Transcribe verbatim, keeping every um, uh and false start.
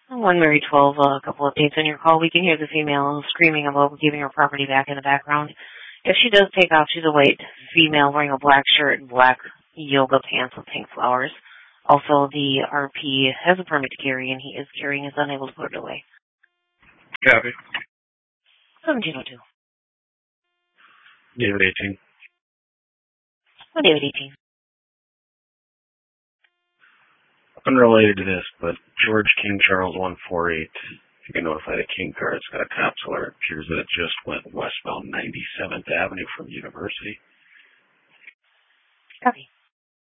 one Mary twelve, uh, a couple updates on your call. We can hear the female screaming about giving her property back in the background. If she does take off, she's a white female wearing a black shirt and black yoga pants with pink flowers. Also, the R P has a permit to carry, and he is carrying, is unable to put it away. Copy. seventeen oh two. David eighteen. Oh, David eighteen. Unrelated to this, but George King Charles one four eight, if you can notify the King car, it's got a cops alert. It appears that it just went westbound ninety-seventh Avenue from University. Copy.